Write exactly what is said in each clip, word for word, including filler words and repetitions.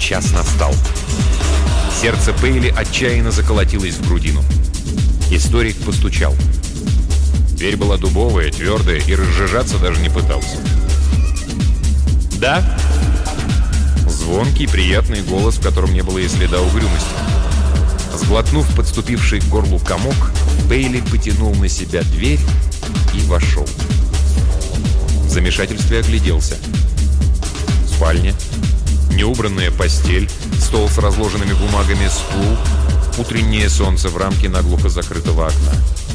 час настал. Сердце Пейли отчаянно заколотилось в грудину. Историк постучал. Дверь была дубовая, твердая, и разжижаться даже не пытался. «Да?» Звонкий, приятный голос, в котором не было и следа угрюмости. Сглотнув подступивший к горлу комок, Пейли потянул на себя дверь и вошел. В замешательстве огляделся. Спальня, неубранная постель, стол с разложенными бумагами, стул, утреннее солнце в рамке наглухо закрытого окна.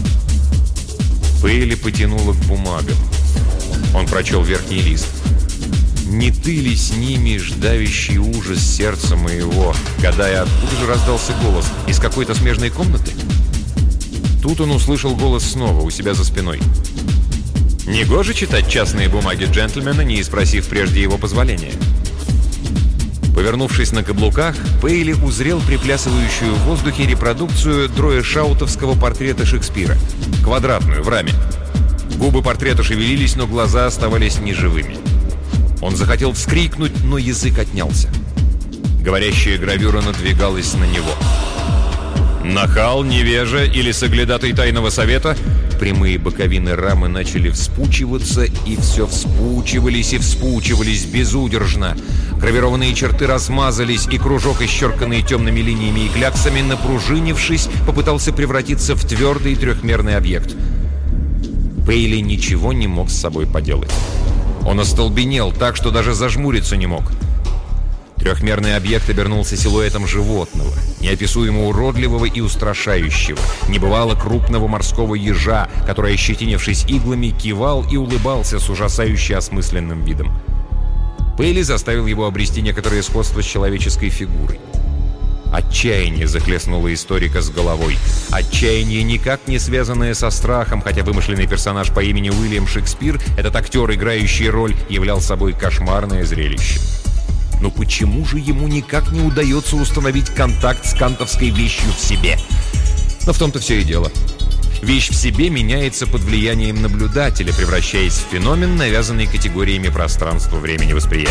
Пейли потянуло к бумагам. Он прочел верхний лист. «Не ты ли с ними, ждавящий ужас сердца моего?» Гадая, откуда же раздался голос? Из какой-то смежной комнаты? Тут он услышал голос снова, у себя за спиной. Негоже читать частные бумаги джентльмена, не спросив прежде его позволения. Повернувшись на каблуках, Пейли узрел приплясывающую в воздухе репродукцию дройешаутовского портрета Шекспира. Квадратную, в раме. Губы портрета шевелились, но глаза оставались неживыми. Он захотел вскрикнуть, но язык отнялся. Говорящая гравюра надвигалась на него. Нахал, невежа или соглядатый тайного совета? Прямые боковины рамы начали вспучиваться, и все вспучивались и вспучивались безудержно. Гравированные черты размазались, и кружок, исчерканный темными линиями и кляксами, напружинившись, попытался превратиться в твердый трехмерный объект. Пейли ничего не мог с собой поделать. Он остолбенел так, что даже зажмуриться не мог. Трехмерный объект обернулся силуэтом животного, неописуемо уродливого и устрашающего, небывало крупного морского ежа, который, ощетинившись иглами, кивал и улыбался с ужасающе осмысленным видом. Пейли заставил его обрести некоторое сходство с человеческой фигурой. Отчаяние захлестнуло историка с головой. Отчаяние, никак не связанное со страхом, хотя вымышленный персонаж по имени Уильям Шекспир, этот актер, играющий роль, являл собой кошмарное зрелище. Но почему же ему никак не удается установить контакт с кантовской вещью в себе? Но в том-то все и дело. Вещь в себе меняется под влиянием наблюдателя, превращаясь в феномен, навязанный категориями пространства-времени восприятия.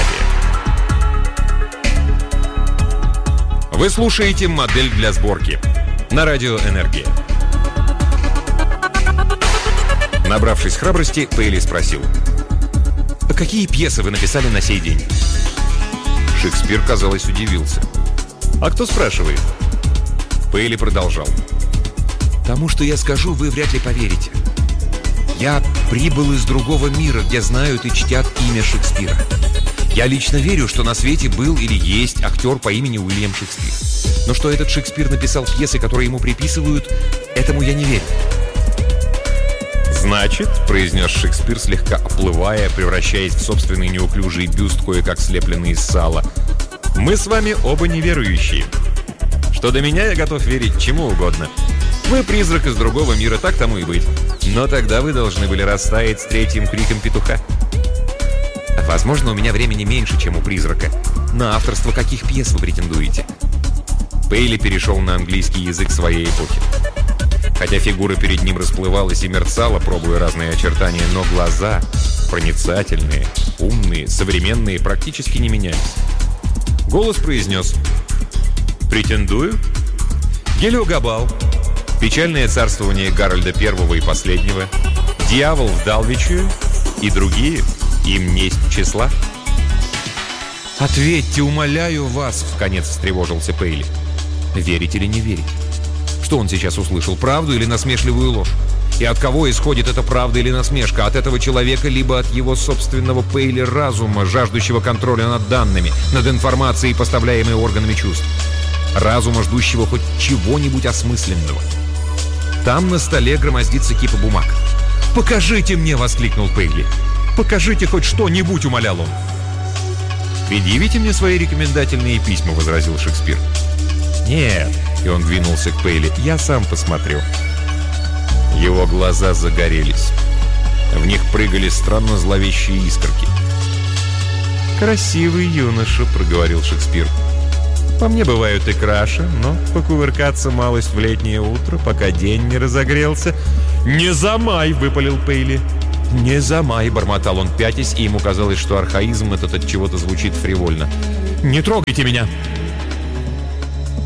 Вы слушаете «Модель для сборки» на радио «Энергия». Набравшись храбрости, Пейли спросил: «А какие пьесы вы написали на сей день?» Шекспир, казалось, удивился. «А кто спрашивает?» Пейли продолжал: «Тому, что я скажу, вы вряд ли поверите. Я прибыл из другого мира, где знают и чтят имя Шекспира. Я лично верю, что на свете был или есть актер по имени Уильям Шекспир. Но что этот Шекспир написал пьесы, которые ему приписывают, этому я не верю». «Значит, — произнес Шекспир, слегка оплывая, превращаясь в собственный неуклюжий бюст, кое-как слепленный из сала, — мы с вами оба неверующие. Что до меня, я готов верить чему угодно. Вы призрак из другого мира, так тому и быть. Но тогда вы должны были растаять с третьим криком петуха. Возможно, у меня времени меньше, чем у призрака. На авторство каких пьес вы претендуете?» Пейли перешел на английский язык своей эпохи. Хотя фигура перед ним расплывалась и мерцала, пробуя разные очертания, но глаза, проницательные, умные, современные, практически не менялись. Голос произнес: «Претендую. Гелиогабал, печальное царствование Гарольда Первого и Последнего, Дьявол в Далвиче и другие, им несть числа». «Ответьте, умоляю вас!» — вконец встревожился Пейли. «Верить или не верить? Что он сейчас услышал, правду или насмешливую ложь? И от кого исходит эта правда или насмешка? От этого человека, либо от его собственного Пейли разума, жаждущего контроля над данными, над информацией, поставляемой органами чувств? Разума, ждущего хоть чего-нибудь осмысленного?» Там на столе громоздится кипа бумаг. «Покажите мне!» — воскликнул Пейли. «Покажите хоть что-нибудь!» — умолял он. «Предъявите мне свои рекомендательные письма», — возразил Шекспир. «Нет», — и он двинулся к Пейли, — «я сам посмотрю». Его глаза загорелись. В них прыгали странно зловещие искорки. «Красивый юноша», — проговорил Шекспир. «По мне бывают и краше, но покувыркаться малость в летнее утро, пока день не разогрелся...» «Не за май!» — выпалил Пейли. «Не за май!» — бормотал он, пятясь, и ему казалось, что архаизм этот от чего-то звучит фривольно. «Не трогайте меня!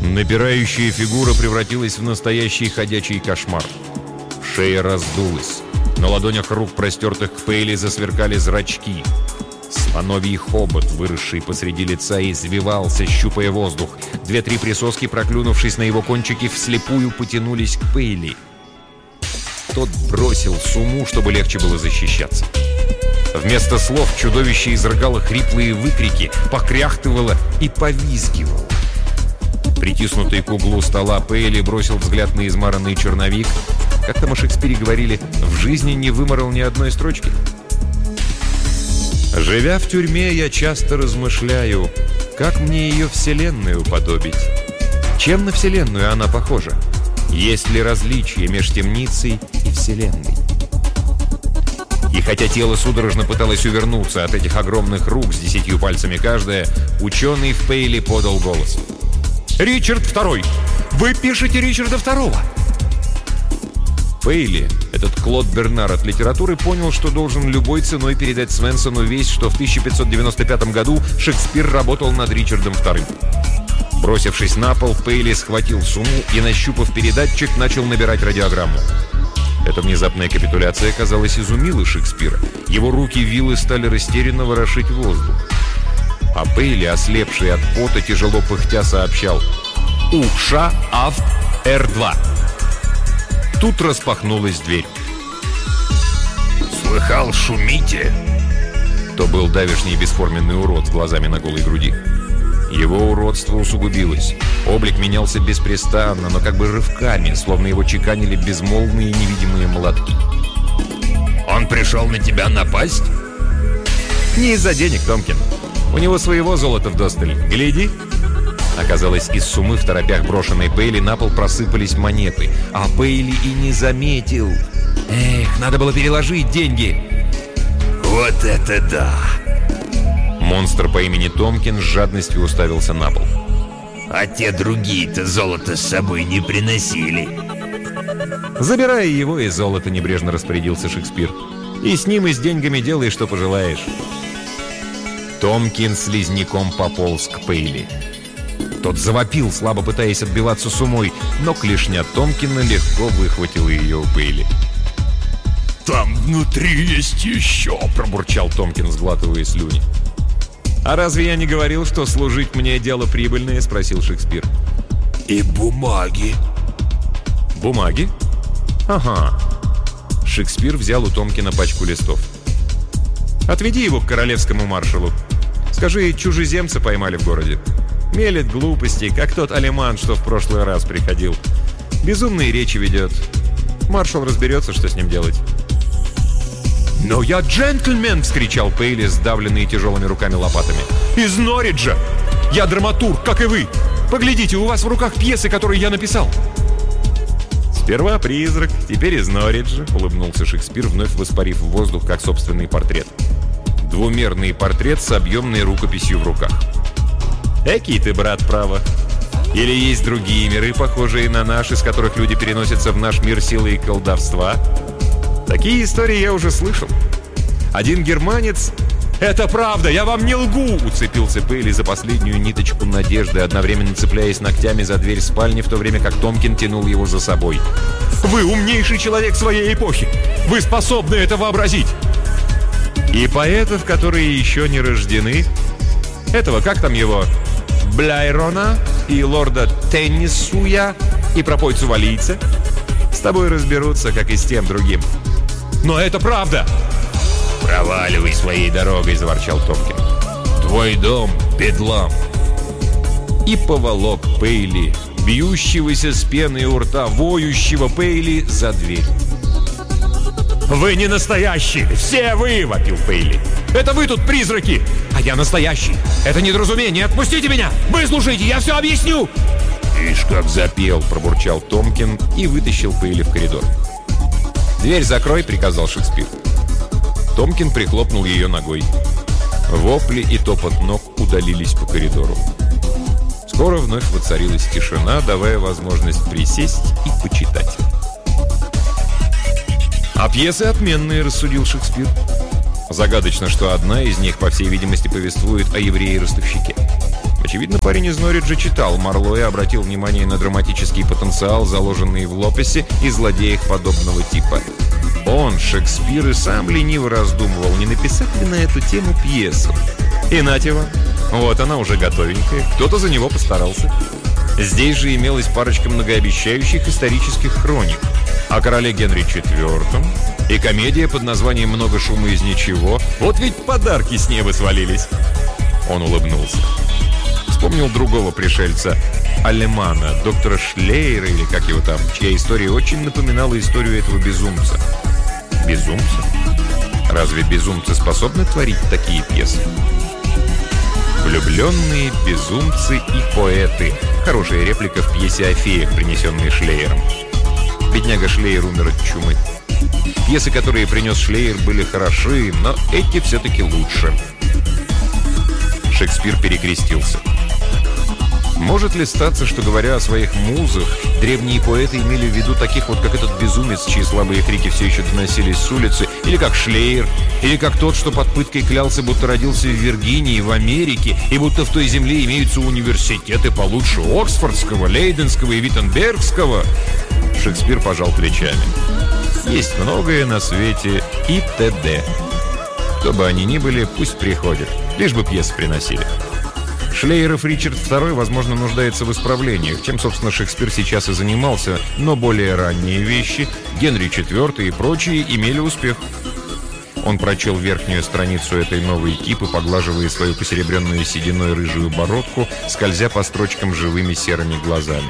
Напирающая фигура превратилась в настоящий ходячий кошмар. Шея раздулась. На ладонях рук, простертых к Пейли, засверкали зрачки. Слоновий хобот, выросший посреди лица, извивался, щупая воздух. Две-три присоски, проклюнувшись на его кончики, вслепую потянулись к Пейли. Тот бросил сумму, чтобы легче было защищаться. Вместо слов чудовище изрыгало хриплые выкрики, покряхтывало и повизгивало. Притиснутый к углу стола Пейли бросил взгляд на измаранный черновик. Как там о Шекспире говорили, в жизни не выморал ни одной строчки. Живя в тюрьме, я часто размышляю, как мне ее вселенную уподобить. Чем на вселенную она похожа? Есть ли различие между темницей и вселенной? И хотя тело судорожно пыталось увернуться от этих огромных рук с десятью пальцами каждая, ученый в Пейли подал голос. «Ричард Второй! Вы пишете Ричарда Второго!» Пейли, этот Клод Бернар от литературы, понял, что должен любой ценой передать Свенсону весть, что в тысяча пятьсот девяносто пятом году Шекспир работал над Ричардом Вторым. Бросившись на пол, Пейли схватил сумму и, нащупав передатчик, начал набирать радиограмму. Эта внезапная капитуляция, казалось, изумила Шекспира. Его руки-вилы стали растерянно ворошить воздух. А Пейли, ослепший от пота, тяжело пыхтя, сообщал: «УША АВТ Р два». Тут распахнулась дверь. «Слыхал, шумите?» То был давешний бесформенный урод с глазами на голой груди. Его уродство усугубилось. Облик менялся беспрестанно, но как бы рывками, словно его чеканили безмолвные невидимые молотки. «Он пришел на тебя напасть?» «Не из-за денег, Томкин. У него своего золота вдосталь. Гляди!» Оказалось, из суммы в торопях брошенной Пейли на пол просыпались монеты. А Пейли и не заметил. Эх, надо было переложить деньги. «Вот это да!» Монстр по имени Томкин с жадностью уставился на пол. «А те другие-то золото с собой не приносили». «Забирай его, и золото», — небрежно распорядился Шекспир. «И с ним, и с деньгами делай, что пожелаешь». Томкин слизняком пополз к Пейли. Тот завопил, слабо пытаясь отбиваться сумой, но клешня Томкина легко выхватила ее у Пейли. «Там внутри есть еще!» — пробурчал Томкин, сглатывая слюни. «А разве я не говорил, что служить мне дело прибыльное?» — спросил Шекспир. «И бумаги». «Бумаги? Ага». Шекспир взял у Томкина пачку листов. «Отведи его к королевскому маршалу. Скажи, чужеземца поймали в городе. Мелет глупости, как тот алиман, что в прошлый раз приходил. Безумные речи ведет. Маршал разберется, что с ним делать». «Но я джентльмен!» — вскричал Пейли, сдавленный тяжелыми руками-лопатами. «Из Норриджа! Я драматург, как и вы! Поглядите, у вас в руках пьесы, которые я написал!» «Сперва призрак, теперь из Норриджа», — улыбнулся Шекспир, вновь воспарив в воздух, как собственный портрет. Двумерный портрет с объемной рукописью в руках. «Экий ты, брат, право! Или есть другие миры, похожие на наш, из которых люди переносятся в наш мир силой колдовства? Такие истории я уже слышал. Один германец...» «Это правда, я вам не лгу!» — уцепился Пейли за последнюю ниточку надежды, одновременно цепляясь ногтями за дверь спальни, в то время как Томкин тянул его за собой. «Вы умнейший человек своей эпохи! Вы способны это вообразить!» «И поэтов, которые еще не рождены, этого, как там его, Бляйрона и лорда Теннисуя и пропойцу валийца, с тобой разберутся, как и с тем другим». «Но это правда!» «Проваливай своей дорогой!» — заворчал Томкин. «Твой дом — бедлам!» И поволок Пейли, бьющегося с пеной у рта, воющего Пейли, за дверь. «Вы не настоящие! Все вы!» — вопил Пейли. «Это вы тут призраки! А я настоящий! Это недоразумение! Отпустите меня! Выслушайте, я все объясню!» «Ишь, как запел!» — пробурчал Томкин и вытащил Пейли в коридор. «Дверь закрой!» — приказал Шекспир. Томкин прихлопнул ее ногой. Вопли и топот ног удалились по коридору. Скоро вновь воцарилась тишина, давая возможность присесть и почитать. «А пьесы отменные», — рассудил Шекспир. Загадочно, что одна из них, по всей видимости, повествует о еврее-ростовщике. Очевидно, парень из Норриджа читал Марло и обратил внимание на драматический потенциал, заложенный в Лопесе и злодеях подобного типа. Он, Шекспир, и сам лениво раздумывал, не написать ли на эту тему пьесу. И нате вам, вот она уже готовенькая, кто-то за него постарался. Здесь же имелась парочка многообещающих исторических хроник о короле Генри четвёртом и комедия под названием «Много шума из ничего». Вот ведь подарки с неба свалились. Он улыбнулся. Вспомнил другого пришельца, Алемана, доктора Шлейера, или как его там, чья история очень напоминала историю этого безумца. Безумца? Разве безумцы способны творить такие пьесы? «Влюбленные, безумцы и поэты». Хорошая реплика в пьесе о феях, принесенной Шлейером. Бедняга Шлейер умер от чумы. Пьесы, которые принес Шлейер, были хороши, но эти все-таки лучше. Шекспир перекрестился. Может ли статься, что, говоря о своих музах, древние поэты имели в виду таких вот, как этот безумец, чьи слабые крики все еще доносились с улицы, или как Шлейер, или как тот, что под пыткой клялся, будто родился в Виргинии, в Америке, и будто в той земле имеются университеты получше Оксфордского, Лейденского и Виттенбергского? Шекспир пожал плечами. Есть многое на свете и т.д. Кто бы они ни были, пусть приходят, лишь бы пьесы приносили. Шлейеров Ричард второй, возможно, нуждается в исправлениях, чем, собственно, Шекспир сейчас и занимался, но более ранние вещи, Генри четвёртый и прочие, имели успех. Он прочел верхнюю страницу этой новой кипы, поглаживая свою посеребренную сединой рыжую бородку, скользя по строчкам живыми серыми глазами.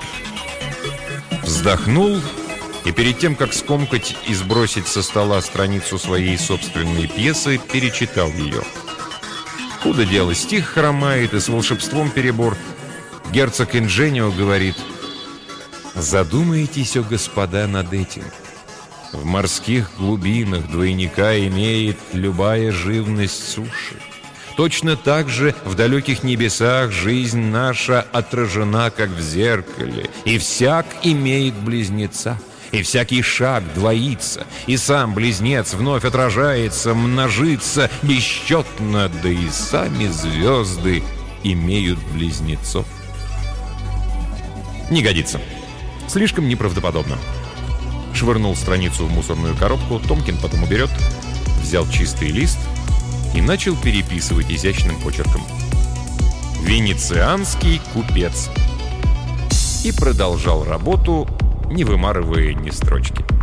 Вздохнул и перед тем, как скомкать и сбросить со стола страницу своей собственной пьесы, перечитал ее. Худо дело, стих хромает, и с волшебством перебор. Герцог Инженио говорит: «Задумайтесь, о господа, над этим. В морских глубинах двойника имеет любая живность суши. Точно так же в далеких небесах жизнь наша отражена, как в зеркале, и всяк имеет близнеца. И всякий шаг двоится, и сам близнец вновь отражается, множится бесчетно, да и сами звезды имеют близнецов». Не годится. Слишком неправдоподобно. Швырнул страницу в мусорную коробку, Томкин потом уберет, взял чистый лист и начал переписывать изящным почерком: «Венецианский купец». И продолжал работу, не вымарывая ни строчки.